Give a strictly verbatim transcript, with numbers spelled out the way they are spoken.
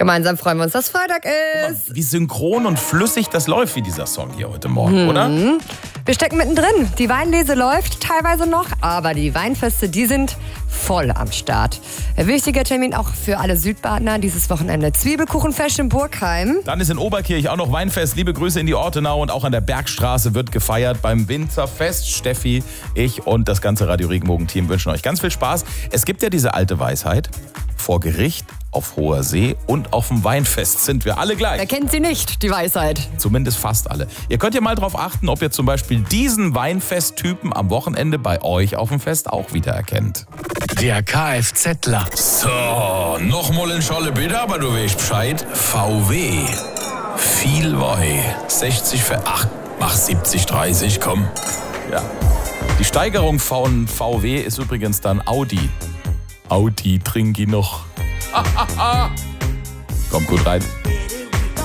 Gemeinsam freuen wir uns, dass Freitag ist. Wie synchron und flüssig das läuft, wie dieser Song hier heute Morgen, mhm. oder? Wir stecken mittendrin. Die Weinlese läuft teilweise noch, aber die Weinfeste, die sind voll am Start. Ein wichtiger Termin auch für alle Südbadener dieses Wochenende. Zwiebelkuchenfest in Burgheim. Dann ist in Oberkirch auch noch Weinfest. Liebe Grüße in die Ortenau und auch an der Bergstraße wird gefeiert beim Winzerfest. Steffi, ich und das ganze Radio Regenbogen-Team wünschen euch ganz viel Spaß. Es gibt ja diese alte Weisheit, vor Gericht, auf hoher See und auf dem Weinfest sind wir alle gleich. Wer kennt sie nicht, die Weisheit? Zumindest fast alle. Ihr könnt ja mal drauf achten, ob ihr zum Beispiel diesen Weinfesttypen am Wochenende bei euch auf dem Fest auch wiedererkennt. Der Kfzler. So, nochmal in Scholle bitte, aber du weißt Bescheid. V W. Viel Weih. sechzig für acht. Mach siebzig, dreißig, komm. Ja. Die Steigerung von V W ist übrigens dann Audi. Audi, trinki noch. Kommt gut rein.